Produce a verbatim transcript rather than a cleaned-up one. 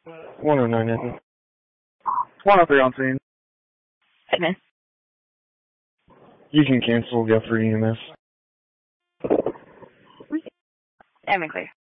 one oh nine, Nathan. one oh three on scene. Admin. You can cancel Guthrie E M S. Admin clear.